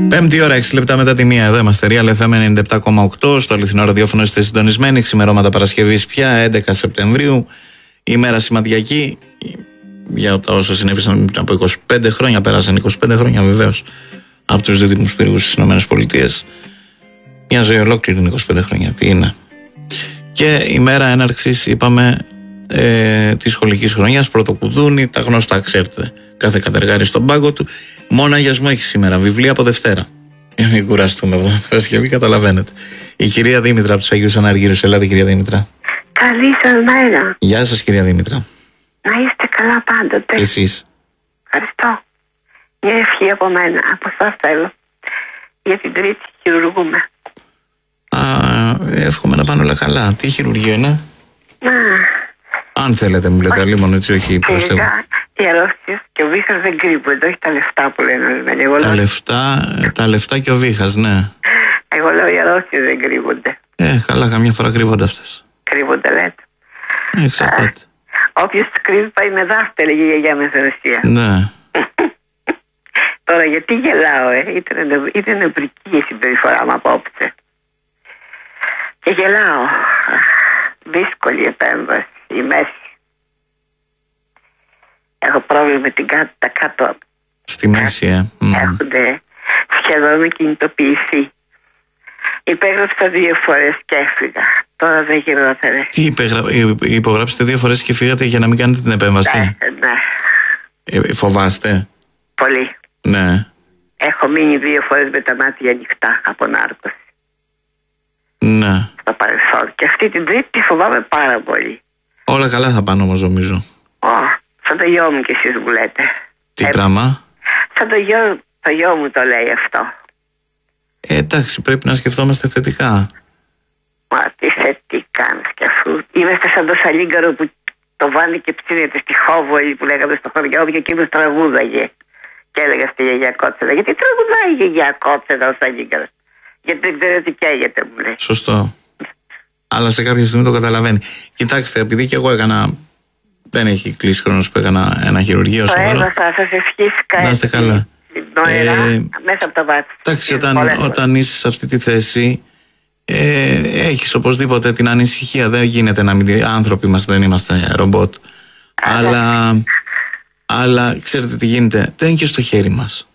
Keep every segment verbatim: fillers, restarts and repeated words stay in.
Πέμπτη ώρα, έξι λεπτά μετά τη μία. Εδώ είμαστε. Real εφ εμ ενενήντα επτά κόμμα οκτώ. Στο αληθινό ραδιόφωνο είστε συντονισμένοι. Ξημερώματα Παρασκευής πια, έντεκα Σεπτεμβρίου. Ημέρα σημαντική. Για τα όσα συνέβησαν πριν από είκοσι πέντε χρόνια. Πέρασαν είκοσι πέντε χρόνια βεβαίως από τους δίδυμους πύργους στις ΗΠΑ. Μια ζωή ολόκληρη είναι είκοσι πέντε χρόνια. Τι είναι. Και ημέρα έναρξης, είπαμε, ε, της σχολικής χρονιάς. Πρώτο κουδούνι, τα γνωστά ξέρετε. Κάθε κατεργάρι στον πάγκο του. Μόνο αγιασμό έχει σήμερα. Βιβλία από Δευτέρα. Για μην κουραστούμε από την Παρασκευή, καταλαβαίνετε. Η κυρία Δήμητρα από τους Αγίους Αναργύρους. Ελάτε, κυρία Δήμητρα. Καλή σας μέρα. Γεια σας, κυρία Δήμητρα. Να είστε καλά πάντοτε. Και εσείς. Ευχαριστώ. Μια ευχή από μένα. Από εσάς θέλω. Για την Τρίτη χειρουργούμε. Α, εύχομαι να πάνε όλα καλά. Τι χειρουργείο είναι? Να. Αν θέλετε, μου λέτε, αλλήμον έτσι, όχι προς Θεού. Οι αρρώστιες και ο βήχας δεν κρύβονται, όχι τα λεφτά που λένε ορισμένοι. Τα λεφτά, τα λεφτά και ο βήχας, ναι. Εγώ λέω οι αρρώστιες δεν κρύβονται. Ε, καλά, καμιά φορά κρύβονται αυτές. Κρύβονται, λέτε. Ε, εξαρτάται. Όποιος τις κρύβει πάει με δάφτα, έλεγε η γιαγιά με θερεσία. Ναι. Τώρα γιατί γελάω, ε. Ήταν, ήταν νευρική η συμπεριφορά μου απόψε. Και γελάω. Δύσκολη επέμβαση, η μέση. Έχω πρόβλημα με την κάτω, τα κάτω. Στη μέση, ε. Έχονται σχεδόν κινητοποιηθεί. Υπέγραψα δύο φορές και έφυγα. Τώρα δεν γινόταν. Τι υπεγρα... υπογράψετε δύο φορές και φύγατε για να μην κάνετε την επέμβαση? Ναι, ναι. Ε, φοβάστε? Πολύ. Ναι. Έχω μείνει δύο φορές με τα μάτια ανοιχτά από νάρκωση. Ναι. Στο παρελθόν. Και αυτή την Τρίτη φοβάμαι πάρα πολύ. Όλα καλά θα πάνε όμως, νομίζω. Ω, σαν το γιο μου κι εσείς μου λέτε. Τι ε, πράγμα? Σαν το γιο, το γιο μου το λέει αυτό. Ε, εντάξει, πρέπει να σκεφτόμαστε θετικά. Μα τι θετικά να σκεφτούν. Είμαστε σαν το σαλίγκαρο που το βάλει και ψήνεται στη Χόβολη που λέγαμε στο χωριό και εκείνος τραγούδαγε. Και έλεγα στη γιαγιά Κότσεδα, γιατί τραγουδάει η γιαγιά Κότσεδα ο σαλίγκαρος? Γιατί δεν ξέρω τι καίγεται, μου λέει. Σωστό. Αλλά σε κάποια στιγμή το καταλαβαίνει. Κοιτάξτε, επειδή και εγώ έκανα. Δεν έχει κλείσει χρόνος που έκανα ένα χειρουργείο. Το σοβαρό. έβασα, σας ευχήθηκα. Να είστε καλά. Νοερά, ε, μέσα από τα βάθη. Εντάξει, όταν, όταν είσαι σε αυτή τη θέση, ε, έχεις οπωσδήποτε την ανησυχία. Δεν γίνεται να μην. Άνθρωποι είμαστε, δεν είμαστε ρομπότ. Αλλά, αλλά ξέρετε τι γίνεται. Δεν είναι και στο χέρι μας.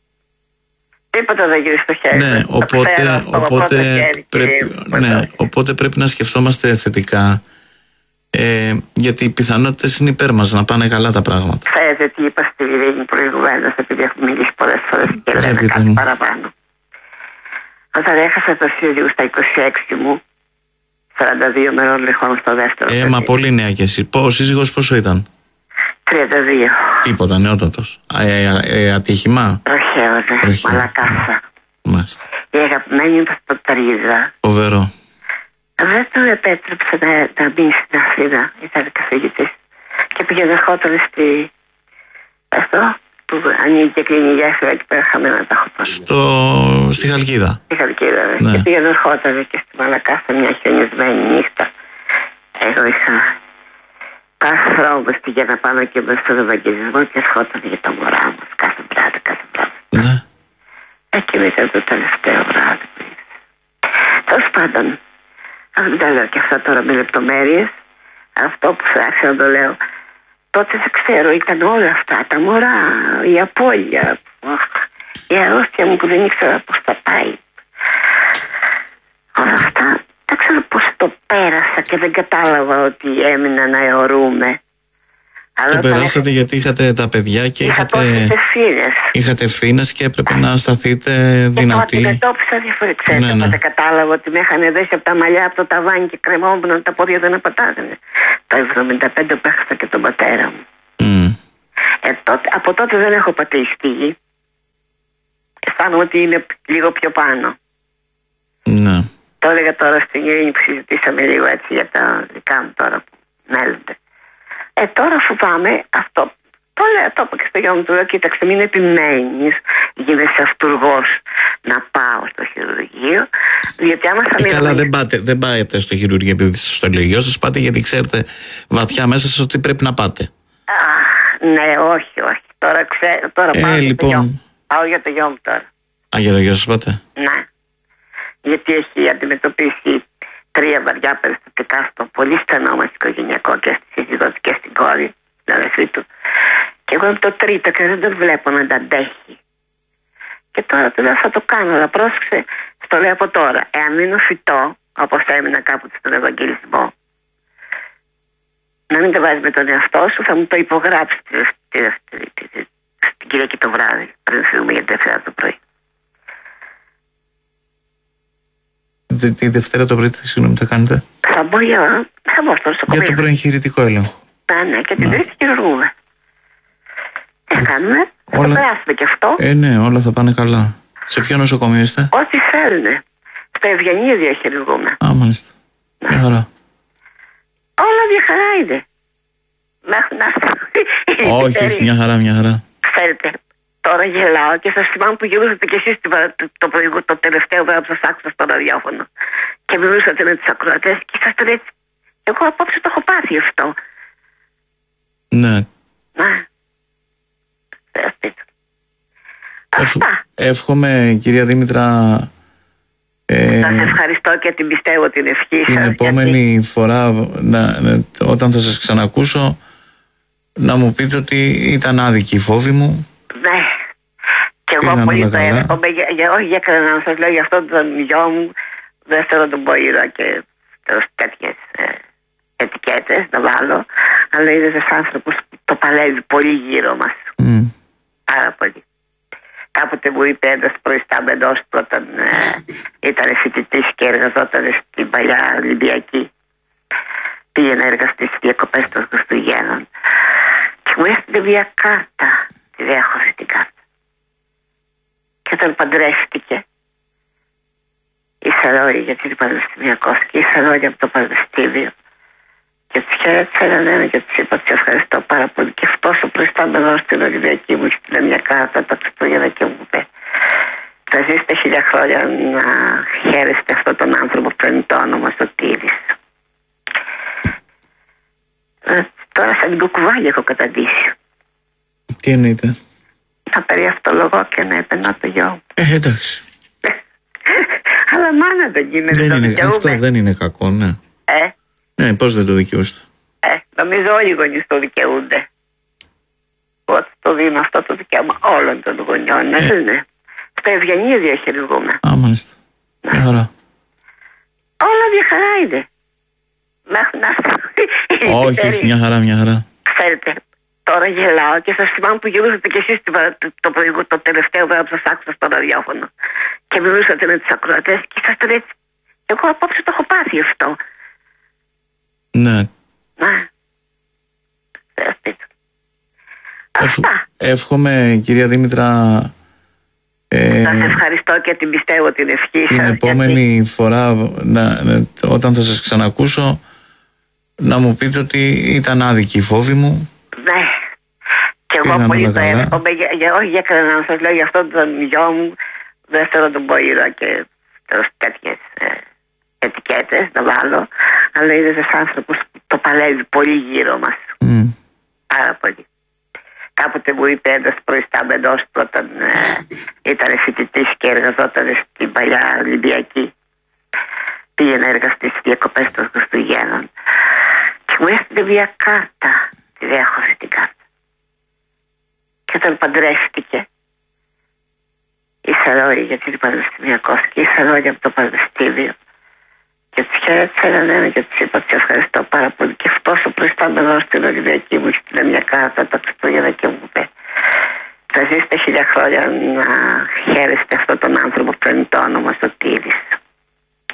Τίποτα δεν γίνεται στο χέρι. Ναι, οπότε, ξέρω, οπότε, χέρι πρέπει, ναι, οπότε πρέπει να σκεφτόμαστε θετικά. Ε, γιατί οι πιθανότητες είναι υπέρ μας να πάνε καλά τα πράγματα. Ξέρετε τι είπα στη Ειρήνη προηγουμένως, επειδή έχουμε μιλήσει πολλές φορές και λέμε κάτι παραπάνω. Όταν έχασα το σύζυγο στα είκοσι έξι μου, σαράντα δύο μερών λεχών στο δεύτερο. Ε, μα πολύ νέα κι εσύ. Ο σύζυγος πόσο ήταν? τριάντα δύο. Τίποτα, νεότατος. Ε, ε, ε, ατύχημα. Ροχαίωζε, μαλακάσα. Μάλιστα. Η αγαπημένη μου στο Τρίζα. Φοβερό. Δεν του επέτρεψε να, να μπει στην Αθήνα, ήταν καθηγητής. Και πήγε ερχόταν στη. Αυτό που ανοίγει και κλείνει η γέφυρα και πέρα χαμένα τα χωτόνια. Στο... Στη Χαλκίδα. Στη Χαλκίδα, ναι. Και πήγε ερχόταν και στη Μαλακάσα μια χιονισμένη νύχτα. Εγώ είχα κάθε δρόμο πήγαινα πάνω και μέσα στον Ευαγγελισμό και ερχόταν για τα μωρά μου κάθε βράδυ, κάθε βράδυ. Ναι. Εκείνο ήταν το τελευταίο βράδυ. Τέλος πάντων. Δεν τα λέω και αυτά τώρα με λεπτομέρειες. Αυτό που θα άρχισα να το λέω. Τότε δεν ξέρω, ήταν όλα αυτά. Τα μωρά, η απώλεια, η αρρώστια μου που δεν ήξερα πώς θα πάει. Όλα αυτά. Δεν ξέρω πώς το πέρασα και δεν κατάλαβα ότι έμεινα να αιωρούμε. Το περάσατε γιατί είχατε τα παιδιά και είχατε, είχατε ευθύνες και έπρεπε να σταθείτε δυνατοί. Και τότε μετώπισα διαφορετικά. Ναι, ναι. Τότε κατάλαβα ότι με είχαν δέσει από τα μαλλιά, από το ταβάνι και κρεμόμουν, τα πόδια δεν απατάγανε. Το εβδομήντα πέντε που έχασα και τον πατέρα μου. Mm. Ε, τότε, από τότε δεν έχω πατήσει στη γη. Αισθάνομαι ότι είναι λίγο πιο πάνω. Ναι. Το έλεγα τώρα στην Ειρήνη που συζητήσαμε λίγο έτσι για τα δικά μου τώρα που μέλλονται. Ε, τώρα φοβάμαι αυτό. Το λέω, το είπα και στο γιο μου, του λέω, κοίταξε, μην επιμένεις, γίνεσαι αυτουργός να πάω στο χειρουργείο, διότι άμα θα ε, μην... Καλά, δεν πάτε, δεν πάτε στο χειρουργείο επειδή είστε στο λογιό σας, πάτε γιατί ξέρετε βαθιά μέσα σας ότι πρέπει να πάτε. Α, ναι, όχι, όχι. Τώρα ξέρω, τώρα ε, πάω, λοιπόν... για το γιο. πάω για το γιο μου τώρα. Αγιολογιός πάτε? Ναι. Γιατί έχει αντιμετωπίσει τρία βαριά περιστατικά στο πολύ στενό μας οικογενειακό και στη σύζυγό και στην κόρη, την αδερφή του. Και εγώ είμαι το τρίτο και δεν τον βλέπω να τα αντέχει. Και τώρα του λέω θα το κάνω, αλλά πρόσεξε, στο λέω από τώρα. Εάν μείνω φυτό, όπως έμεινα κάποτε στον Ευαγγελισμό, να μην το βάζεις με τον εαυτό σου, θα μου το υπογράψει την Κυριακή το βράδυ, πριν φύγουμε για τη Δευτέρα το πρωί. Τη Δευτέρα το πρωί, συγγνώμη, θα κάνετε? Θα μπω για, θα μπω στο νοσοκομείο. Για το προεγχειρητικό έλεγχο. Ναι, ναι, και την Τρίτη χειρουργούμε. Τι θα κάνουμε, θα όλα... το περάσουμε και αυτό. Ε, ναι, όλα θα πάνε καλά. Σε ποιο νοσοκομείο είστε? Ό,τι θέλουν. Στο Ευγενίδιο χειρουργούμε. Α, μάλιστα. Ναι. Μια χαρά. Όλα μια χαρά είναι. Μέχρι να έρθει. Όχι, μια χαρά, μια χαρά. Ξέρετε, τώρα γελάω και σας θυμάμαι που γελούσατε κι εσείς το, το, το τελευταίο βράδυ που σας άκουσα στο ραδιόφωνο. Και μιλούσατε με τους ακροατές και ήσασταν έτσι. Εγώ απόψε το έχω πάθει αυτό. Ναι. Ναι. Αυτά. Εύχομαι, κυρία Δήμητρα, ε, σας ευχαριστώ και την πιστεύω την ευχή σας. Την επόμενη γιατί... φορά να, να, όταν θα σας ξανακούσω να μου πείτε ότι ήταν άδικη η φόβη μου. Ναι. Και εγώ πολύ το εύχομαι. Για, για, όχι για κανένα να σας λέω, για αυτό τον γιο μου δεν θέλω τον πω ήρωα και τέτοιες ε, ετικέτες να βάλω, αλλά είδες ένας άνθρωπος που το παλεύει πολύ γύρω μας. Mm. Πάρα πολύ. Κάποτε μου είπε ένας προϊστάμενος του όταν ε, ήταν φοιτητής και εργαζόταν στην παλιά Ολυμπιακή. Πήγε να εργαστεί στις διακοπές των Χριστουγέννων και μου έστειλε μια κάρτα, τη έχω αυτή την κάρτα. Και όταν παντρεύτηκε, ήσαν όλοι, γιατί είναι πανεπιστημιακός, και ήσαν όλοι από το πανεπιστήμιο. Και τους χαιρέτησα έναν ένα και τους είπα ότι ευχαριστώ πάρα πολύ. Και αυτός ο προϊστάμενος στην Ολυμπιακή μου έστειλε μια κάρτα τα Χριστούγεννα και μου είπε: θα ζήσετε χίλια χρόνια να χαίρεστε αυτόν τον άνθρωπο που είναι το όνομα Σωτήρης. Ε, τώρα σαν κουκουβάλι έχω καταντήσει. Τι εννοείται? Να περιαυτολογώ και να επενώ το γιο μου. Ε, εντάξει. Αλλά μάνα δεν γίνεται. Δεν είναι, αυτό δεν είναι κακό, ναι. Ε. Ναι, πώς δεν το δικαιούστε? Ε, νομίζω όλοι οι γονείς το δικαιούνται. Ότι το δίνω αυτό το δικαίωμα όλων των γονιών. Ε. Ναι. Στο Ευγενίδιο χειρουργούμε. Α, μάλιστα. Ναι. Μια χαρά. Όλα μια χαρά είναι. Μέχρι να έρθει. Όχι, όχι, μια χαρά, μια χαρά. Ξέρετε, τώρα γελάω και σας θυμάμαι που γελούσατε κι εσείς το, το, το, το τελευταίο βράδυ που σας άκουσα στο ραδιόφωνο. Και μιλούσατε με τους ακροατές και ήσασταν έτσι. Εγώ απόψε το έχω πάθει αυτό. Ναι. Ναι. Αυτά. Εύχομαι, κυρία Δήμητρα, ε, σας ευχαριστώ και την πιστεύω την ευχή την σας. Την επόμενη γιατί... φορά να, να, όταν θα σας ξανακούσω να μου πείτε ότι ήταν άδικη η φόβη μου. Ναι. Και εγώ πολύ το εύχομαι. Για, για, όχι για κανένα να σας λέω, για αυτόν τον γιο μου δεν θέλω τον πω ήρωα και τέτοιες ε, ετικέτες να βάλω, αλλά είδες ένας άνθρωπος που το παλεύει πολύ γύρω μας. Mm. Πάρα πολύ. Κάποτε μου είπε ένας προϊστάμενος του όταν ε, ήταν φοιτητής και εργαζόταν στην παλιά Ολυμπιακή. Πήγε να εργαστεί στις διακοπές των Χριστουγέννων και μου έστειλε μια κάρτα, τη έχω αυτή την κάρτα. Και όταν παντρεύτηκε, ήσαν όλοι, γιατί είναι πανεπιστημιακός, και ήσαν όλοι από το πανεπιστήμιο. Και τους χαιρέτησα έναν ένα και τους είπα ότι ευχαριστώ πάρα πολύ. Και αυτός ο προϊστάμενος στην Ολυμπιακή μου έστειλε μια κάρτα τα Χριστούγεννα και μου είπε: θα ζήσετε χίλια χρόνια να χαίρεστε αυτόν τον άνθρωπο που είναι το όνομα Σωτήρης.